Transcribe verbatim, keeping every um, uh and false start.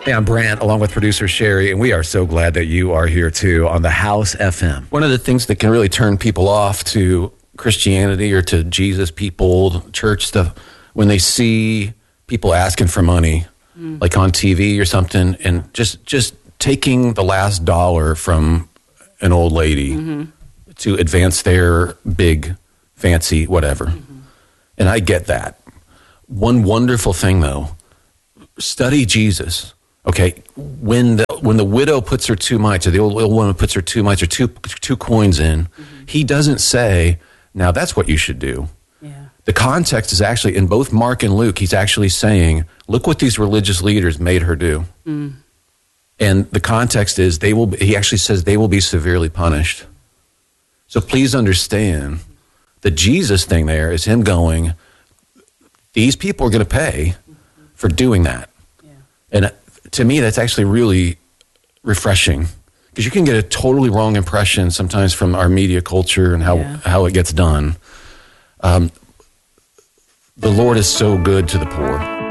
Hey, I'm Brant, along with producer Sherry, and we are so glad that you are here too on the House F M. One of the things that can really turn people off to Christianity or to Jesus people, church stuff, when they see people asking for money, mm. like on T V or something, and just just taking the last dollar from an old lady mm-hmm. to advance their big, fancy whatever. Mm-hmm. And I get that. One wonderful thing, though, study Jesus. Okay, when the when the widow puts her two mites, or the old, old woman puts her two mites or two two coins in, mm-hmm. he doesn't say, now that's what you should do. Yeah. The context is actually, in both Mark and Luke, he's actually saying, look what these religious leaders made her do. Mm. And the context is, they will. He actually says they will be severely punished. So please understand, the Jesus thing there is him going, these people are going to pay for doing that. Yeah. And to me, that's actually really refreshing, because you can get a totally wrong impression sometimes from our media culture and how, yeah. how it gets done. Um, the Lord is so good to the poor.